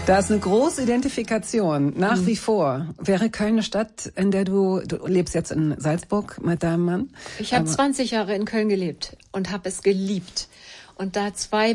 Da ist eine große Identifikation, nach wie vor. Wäre Köln eine Stadt, in der du lebst jetzt in Salzburg mit deinem Mann? Ich habe 20 Jahre in Köln gelebt und habe es geliebt. Und da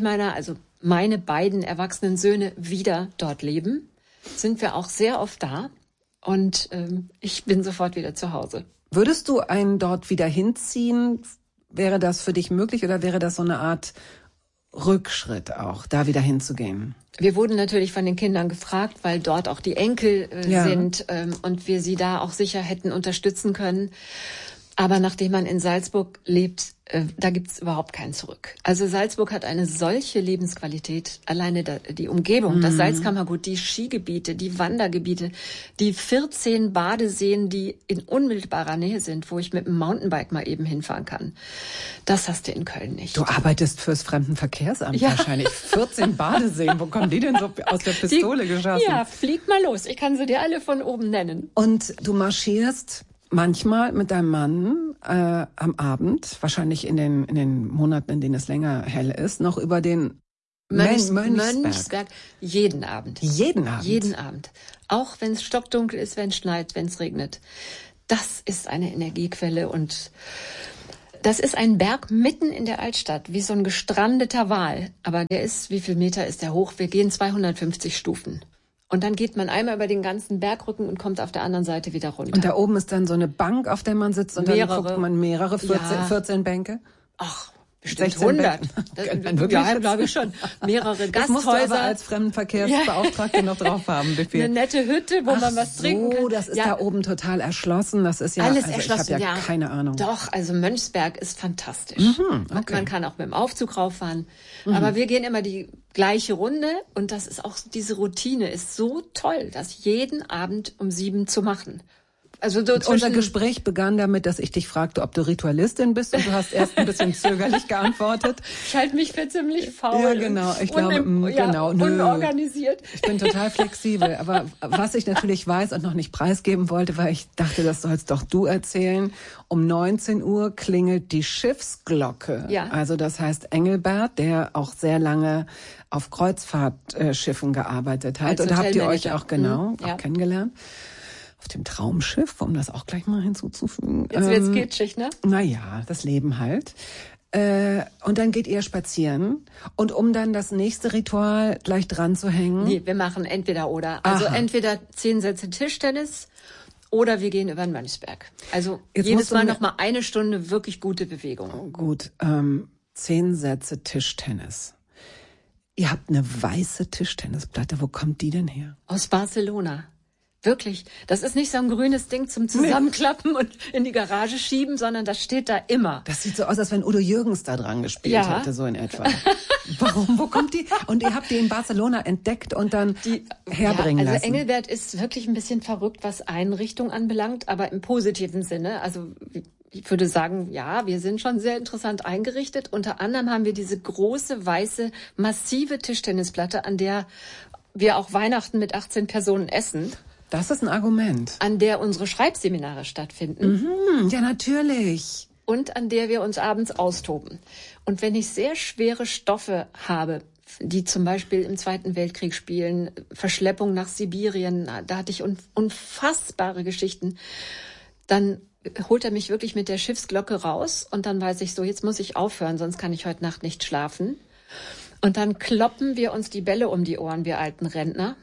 meine beiden erwachsenen Söhne wieder dort leben, sind wir auch sehr oft da. Und ich bin sofort wieder zu Hause. Würdest du einen dort wieder hinziehen? Wäre das für dich möglich oder wäre das so eine Art Rückschritt auch, da wieder hinzugehen? Wir wurden natürlich von den Kindern gefragt, weil dort auch die Enkel sind und wir sie da auch sicher hätten unterstützen können. Aber nachdem man in Salzburg lebt, da gibt's überhaupt kein Zurück. Also Salzburg hat eine solche Lebensqualität, alleine die Umgebung, das Salzkammergut, die Skigebiete, die Wandergebiete, die 14 Badeseen, die in unmittelbarer Nähe sind, wo ich mit dem Mountainbike mal eben hinfahren kann. Das hast du in Köln nicht. Du arbeitest fürs Fremdenverkehrsamt wahrscheinlich. 14 Badeseen, wo kommen die denn so aus der Pistole geschossen? Ja, flieg mal los. Ich kann sie dir alle von oben nennen. Und du marschierst manchmal mit deinem Mann am Abend, wahrscheinlich in den Monaten, in denen es länger hell ist, noch über den Mönchsberg. Jeden Abend. Jeden Abend? Jeden Abend. Auch wenn es stockdunkel ist, wenn es schneit, wenn es regnet. Das ist eine Energiequelle und das ist ein Berg mitten in der Altstadt, wie so ein gestrandeter Wal. Aber der ist, wie viel Meter ist der hoch? Wir gehen 250 Stufen. Und dann geht man einmal über den ganzen Bergrücken und kommt auf der anderen Seite wieder runter. Und da oben ist dann so eine Bank, auf der man sitzt und dann guckt man 14 Bänke? Ach, bestimmt 100. Ja, glaube ich schon. Mehrere Gasthäuser. Das musst du aber als Fremdenverkehrsbeauftragte noch drauf haben. Eine nette Hütte, wo man was trinken kann. Das ist da oben total erschlossen. Das ist ja alles erschlossen. Ich habe keine Ahnung. Doch, also Mönchsberg ist fantastisch. Okay. Man kann auch mit dem Aufzug rauffahren. Aber wir gehen immer die gleiche Runde und das ist auch, diese Routine ist so toll, das jeden Abend um 7 zu machen. Also unser Gespräch begann damit, dass ich dich fragte, ob du Ritualistin bist und du hast erst ein bisschen zögerlich geantwortet. Ich halte mich für ziemlich faul. Ja, genau. Ich glaube, unorganisiert. Ich bin total flexibel. Aber was ich natürlich weiß und noch nicht preisgeben wollte, weil ich dachte, das sollst doch du erzählen. Um 19 Uhr klingelt die Schiffsglocke. Ja. Also das heißt Engelbert, der auch sehr lange auf Kreuzfahrtschiffen gearbeitet hat. Und da habt ihr euch auch auch kennengelernt. Auf dem Traumschiff, um das auch gleich mal hinzuzufügen. Jetzt wird's kitschig, ne? Naja, das Leben halt. Und dann geht ihr spazieren. Und um dann das nächste Ritual gleich dran zu hängen. Nee, wir machen entweder oder. Also entweder 10 Sätze Tischtennis oder wir gehen über den Mönchsberg. Also jetzt jedes Mal noch mal eine Stunde wirklich gute Bewegung. Gut, 10 Sätze Tischtennis. Ihr habt eine weiße Tischtennisplatte. Wo kommt die denn her? Aus Barcelona. Wirklich. Das ist nicht so ein grünes Ding zum Zusammenklappen und in die Garage schieben, sondern das steht da immer. Das sieht so aus, als wenn Udo Jürgens da dran gespielt hätte, so in etwa. Warum? Wo kommt die? Und ihr habt die in Barcelona entdeckt und dann herbringen lassen. Also Engelbert ist wirklich ein bisschen verrückt, was Einrichtung anbelangt, aber im positiven Sinne. Also ich würde sagen, ja, wir sind schon sehr interessant eingerichtet. Unter anderem haben wir diese große, weiße, massive Tischtennisplatte, an der wir auch Weihnachten mit 18 Personen essen. Das ist ein Argument. An der unsere Schreibseminare stattfinden. Ja, natürlich. Und an der wir uns abends austoben. Und wenn ich sehr schwere Stoffe habe, die zum Beispiel im Zweiten Weltkrieg spielen, Verschleppung nach Sibirien, da hatte ich unfassbare Geschichten, dann holt er mich wirklich mit der Schiffsglocke raus und dann weiß ich so, jetzt muss ich aufhören, sonst kann ich heute Nacht nicht schlafen. Und dann kloppen wir uns die Bälle um die Ohren, wir alten Rentner.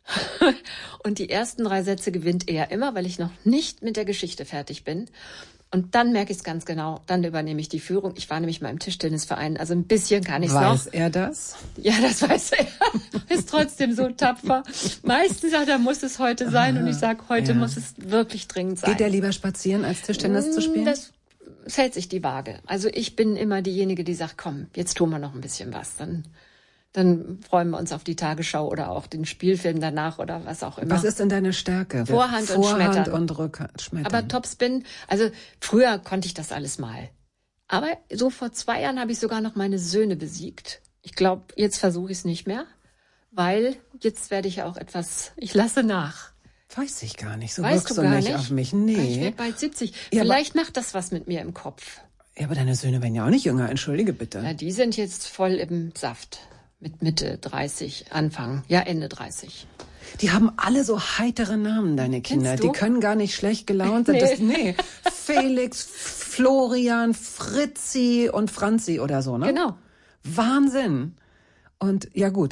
Und die ersten 3 Sätze gewinnt er immer, weil ich noch nicht mit der Geschichte fertig bin. Und dann merke ich es ganz genau, dann übernehme ich die Führung. Ich war nämlich mal im Tischtennisverein, also ein bisschen kann ich es noch. Weiß er das? Ja, das weiß er. Ist trotzdem so tapfer. Meistens sagt er, muss es heute sein und ich sage, heute muss es wirklich dringend sein. Geht er lieber spazieren, als Tischtennis zu spielen? Das hält sich die Waage. Also ich bin immer diejenige, die sagt, komm, jetzt tun wir noch ein bisschen was. Dann freuen wir uns auf die Tagesschau oder auch den Spielfilm danach oder was auch immer. Was ist denn deine Stärke? Vorhand und Schmettern. Und Rückhand, Schmettern. Aber Topspin, also früher konnte ich das alles mal. Aber so vor 2 Jahren habe ich sogar noch meine Söhne besiegt. Ich glaube, jetzt versuche ich es nicht mehr, weil jetzt werde ich ja auch ich lasse nach. Weiß ich gar nicht. So weißt wirkst du gar nicht auf mich. Nee. Ich werde bald 70. Ja, Vielleicht macht das was mit mir im Kopf. Ja, aber deine Söhne werden ja auch nicht jünger. Entschuldige bitte. Ja, die sind jetzt voll im Saft. mit Mitte 30, Ende 30. Die haben alle so heitere Namen, deine Kinder. Die können gar nicht schlecht gelaunt sein. Nee. Felix, Florian, Fritzi und Franzi oder so, ne? Genau. Wahnsinn. Und ja, gut,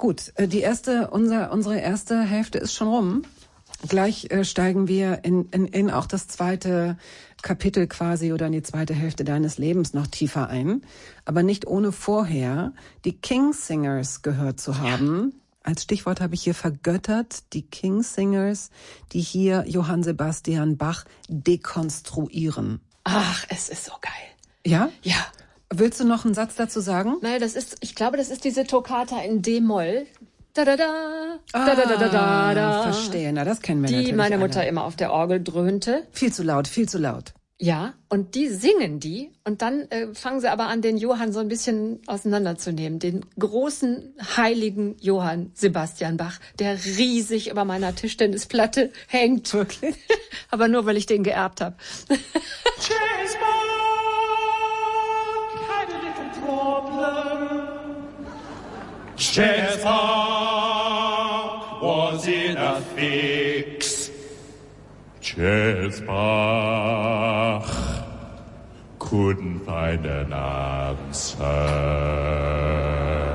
unsere erste Hälfte ist schon rum. Gleich steigen wir in auch das zweite Kapitel quasi oder in die zweite Hälfte deines Lebens noch tiefer ein. Aber nicht ohne vorher die Kingsingers gehört zu haben. Als Stichwort habe ich hier vergöttert, die Kingsingers, die hier Johann Sebastian Bach dekonstruieren. Ach, es ist so geil. Ja? Ja. Willst du noch einen Satz dazu sagen? Nein, ich glaube, das ist diese Toccata in D-Moll. Da da da, da da da da da da. Verstehe, na das kennen wir natürlich. Die meine Mutter immer auf der Orgel dröhnte. Viel zu laut, viel zu laut. Ja, und die singen die und dann fangen sie aber an, den Johann so ein bisschen auseinanderzunehmen. Den großen, heiligen Johann Sebastian Bach, der riesig über meiner Tischtennisplatte hängt. Wirklich? Aber nur, weil ich den geerbt habe. Chess Bach was in a fix. Chess Bach couldn't find an answer.